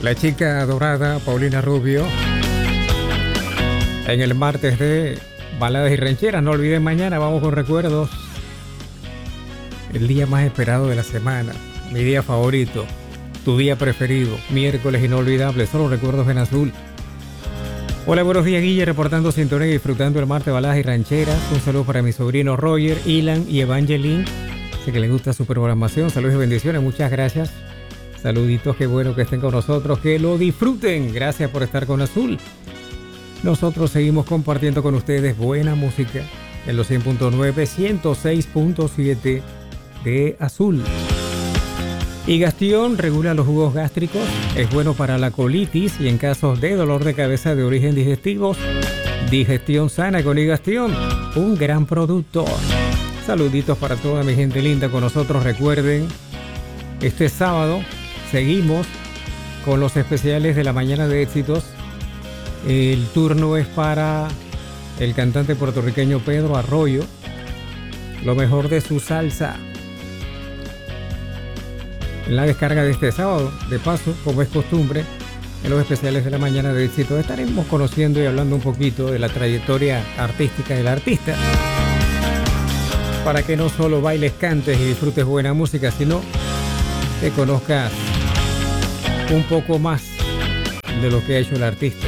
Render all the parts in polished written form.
La chica dorada Paulina Rubio. En el martes de baladas y rancheras. No olviden, mañana vamos con recuerdos. El día más esperado de la semana. Mi día favorito. Tu día preferido. Miércoles inolvidable. Solo recuerdos en azul. Hola, buenos días, Guille, reportando sintonía y disfrutando el martes de baladas y rancheras. Un saludo para mi sobrino Roger, Ilan y Evangeline. Sé que les gusta su programación. Saludos y bendiciones. Muchas gracias. Saluditos, qué bueno que estén con nosotros. Que lo disfruten. Gracias por estar con Azul. Nosotros seguimos compartiendo con ustedes buena música en los 100.9, 106.7 de Azul. Higastión regula los jugos gástricos, es bueno para la colitis y en casos de dolor de cabeza de origen digestivo. Digestión sana con Higastión, un gran producto. Saluditos para toda mi gente linda con nosotros. Recuerden, este sábado seguimos con los especiales de la mañana de éxitos. El turno es para el cantante puertorriqueño Pedro Arroyo, lo mejor de su salsa. En la descarga de este sábado, de paso, como es costumbre, en los especiales de la mañana de éxito, estaremos conociendo y hablando un poquito de la trayectoria artística del artista, para que no solo bailes, cantes y disfrutes buena música, sino que conozcas un poco más de lo que ha hecho el artista.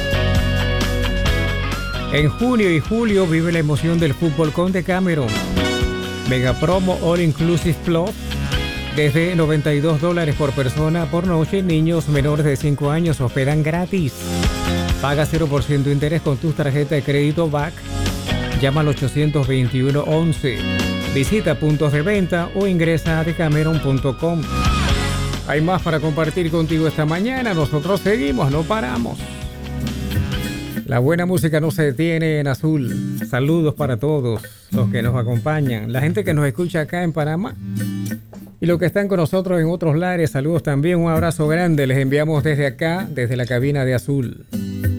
En junio y julio vive la emoción del Fútbol Con de Cameron. Mega promo All Inclusive Plus. Desde $92 por persona por noche, niños menores de 5 años hospedan gratis. Paga 0% interés con tu tarjeta de crédito BAC. Llama al 821-11. Visita puntos de venta o ingresa a decameron.com. Hay más para compartir contigo esta mañana. Nosotros seguimos, no paramos. La buena música no se detiene en Azul. Saludos para todos los que nos acompañan. La gente que nos escucha acá en Panamá. Y los que están con nosotros en otros lares, saludos también, un abrazo grande. Les enviamos desde acá, desde la cabina de Azul.